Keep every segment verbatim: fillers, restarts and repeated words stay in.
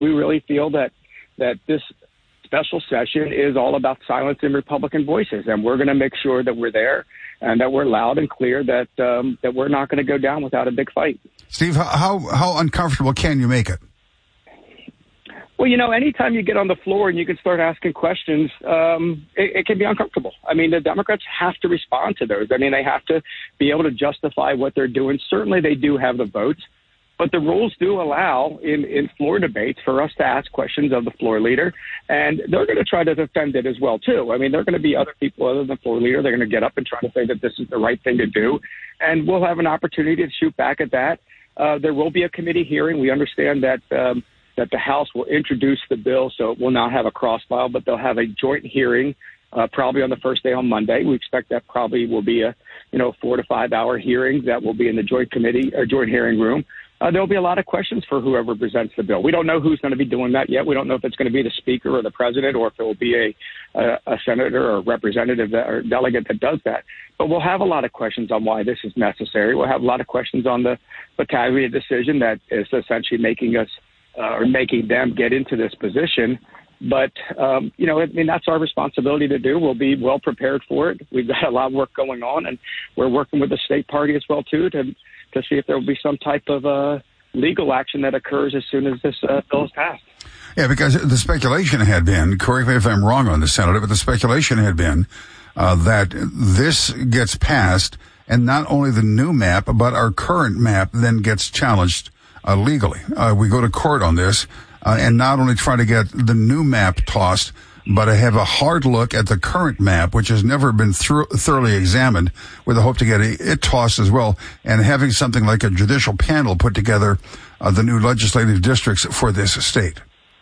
we really feel that that this special session is all about silencing Republican voices, and we're going to make sure that we're there and that we're loud and clear that um, that we're not going to go down without a big fight. Steve, how how uncomfortable can you make it? Well, you know, anytime you get on the floor and you can start asking questions, um, it, it can be uncomfortable. I mean, the Democrats have to respond to those. I mean, they have to be able to justify what they're doing. Certainly they do have the votes, but the rules do allow in, in floor debates for us to ask questions of the floor leader, and they're going to try to defend it as well, too. I mean, there are going to be other people other than the floor leader. They're going to get up and try to say that this is the right thing to do, and we'll have an opportunity to shoot back at that. Uh, there will be a committee hearing. We understand that um, that the House will introduce the bill, so it will not have a cross file, but they'll have a joint hearing uh, probably on the first day on Monday. We expect that probably will be a, you know, four to five hour hearing that will be in the joint committee or joint hearing room. Uh, there'll be a lot of questions for whoever presents the bill. We don't know who's going to be doing that yet. We don't know if it's going to be the speaker or the president or if it will be a, a, a senator or a representative that, or delegate that does that. But we'll have a lot of questions on why this is necessary. We'll have a lot of questions on the Battaglia decision that is essentially making us uh, or making them get into this position. But, um, you know, I mean, that's our responsibility to do. We'll be well prepared for it. We've got a lot of work going on, and we're working with the state party as well, too, to to see if there will be some type of uh, legal action that occurs as soon as this uh, bill is passed. Yeah, because the speculation had been, correct me if I'm wrong on this, Senator, but the speculation had been uh, that this gets passed and not only the new map, but our current map then gets challenged uh, legally. Uh, we go to court on this uh, and not only try to get the new map tossed, but I have a hard look at the current map, which has never been thro- thoroughly examined, with the hope to get it, it tossed as well, and having something like a judicial panel put together uh, the new legislative districts for this state.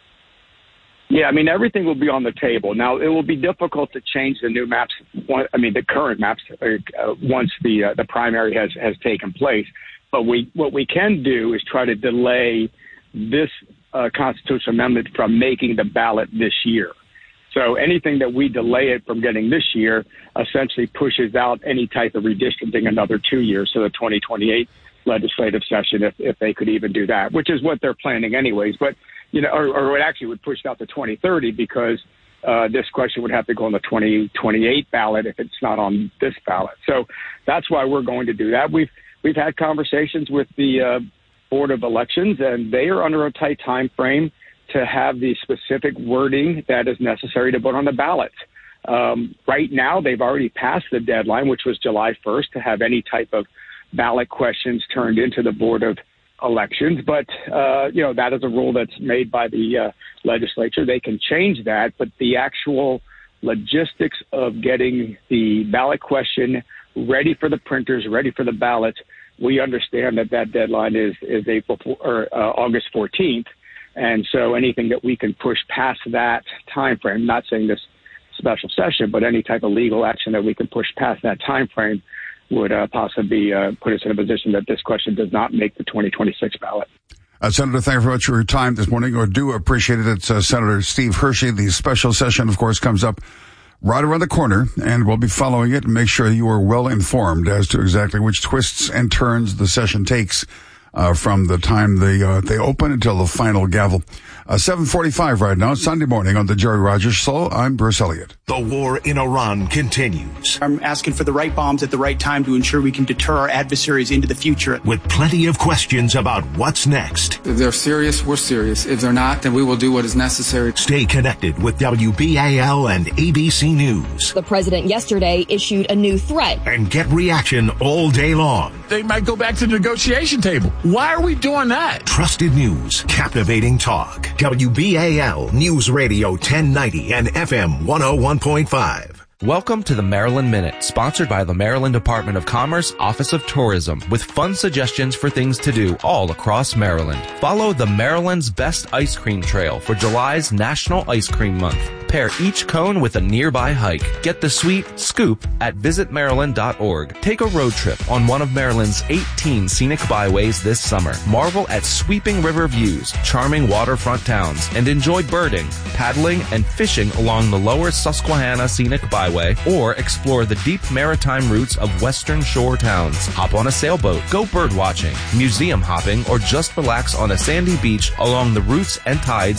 Yeah, I mean, everything will be on the table. Now, it will be difficult to change the new maps, I mean, the current maps, uh, once the uh, the primary has, has taken place. But we what we can do is try to delay this uh, constitutional amendment from making the ballot this year. So anything that we delay it from getting this year essentially pushes out any type of redistricting another two years, so the twenty twenty-eight legislative session, if, if they could even do that, which is what they're planning anyways. But, you know, or, or it actually would push it out to twenty thirty because uh, this question would have to go on the twenty twenty-eight ballot if it's not on this ballot. So that's why we're going to do that. We've we've had conversations with the uh, Board of Elections, and they are under a tight time frame to have the specific wording that is necessary to vote on the ballot. Um, right now, they've already passed the deadline, which was July first, to have any type of ballot questions turned into the Board of Elections. But, uh, you know, that is a rule that's made by the uh, legislature. They can change that, but the actual logistics of getting the ballot question ready for the printers, ready for the ballots, we understand that that deadline is, is April or uh, August fourteenth. And so anything that we can push past that time frame, not saying this special session, but any type of legal action that we can push past that time frame would uh, possibly uh, put us in a position that this question does not make the twenty twenty-six ballot. Uh, Senator, thank you very much for your time this morning. I do appreciate it. It's uh, Senator Steve Hershey. The special session, of course, comes up right around the corner, and we'll be following it and make sure you are well informed as to exactly which twists and turns the session takes Uh, from the time they uh, they open until the final gavel. Uh, seven forty-five right now, Sunday morning on the Jerry Rogers Show. I'm Bruce Elliott. The war in Iran continues. I'm asking for the right bombs at the right time to ensure we can deter our adversaries into the future. With plenty of questions about what's next. If they're serious, we're serious. If they're not, then we will do what is necessary. Stay connected with W B A L and A B C News. The president yesterday issued a new threat. And get reaction all day long. They might go back to the negotiation table. Why are we doing that? Trusted news, captivating talk. W B A L News Radio ten ninety and F M one oh one point five. Welcome to the Maryland Minute, sponsored by the Maryland Department of Commerce, Office of Tourism, with fun suggestions for things to do all across Maryland. Follow the Maryland's Best Ice Cream Trail for July's National Ice Cream Month. Pair each cone with a nearby hike. Get the sweet scoop at visit maryland dot org. Take a road trip on one of Maryland's eighteen scenic byways this summer. Marvel at sweeping river views, charming waterfront towns, and enjoy birding, paddling, and fishing along the lower Susquehanna scenic byway Highway, or explore the deep maritime routes of western shore towns. Hop on a sailboat, go bird watching, museum hopping, or just relax on a sandy beach along the routes and tides